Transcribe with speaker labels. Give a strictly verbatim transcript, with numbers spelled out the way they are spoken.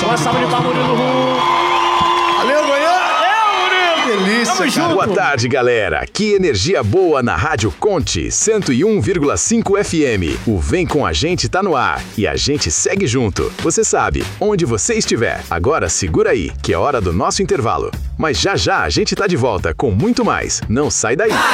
Speaker 1: Uma salva de palmas, Murilo Rum.
Speaker 2: Valeu, Goiânia!
Speaker 3: Delícia,
Speaker 1: Tamo junto.
Speaker 4: Boa tarde, galera. Que energia boa na Rádio Conte, cento e um vírgula cinco F M. O Vem Com a Gente tá no ar e a gente segue junto. Você sabe, onde você estiver. Agora segura aí, que é hora do nosso intervalo. Mas já já a gente tá de volta com muito mais. Não sai daí.